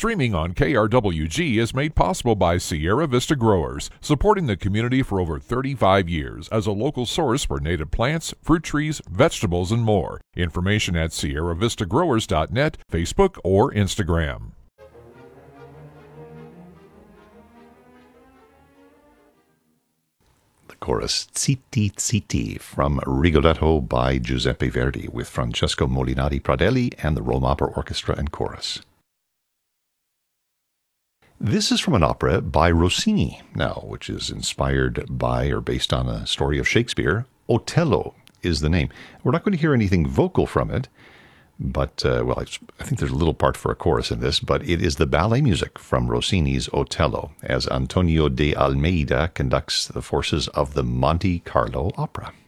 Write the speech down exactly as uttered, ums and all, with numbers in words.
Streaming on K R W G is made possible by Sierra Vista Growers, supporting the community for over thirty-five years as a local source for native plants, fruit trees, vegetables, and more. Information at sierra vista growers dot net, Facebook, or Instagram. The chorus Zitti Zitti from Rigoletto by Giuseppe Verdi with Francesco Molinari Pradelli and the Rome Opera Orchestra and Chorus. This is from an opera by Rossini, now, which is inspired by or based on a story of Shakespeare. Otello is the name. We're not going to hear anything vocal from it, but, uh, well, I think there's a little part for a chorus in this, but it is the ballet music from Rossini's Otello, as Antonio de Almeida conducts the forces of the Monte Carlo Opera.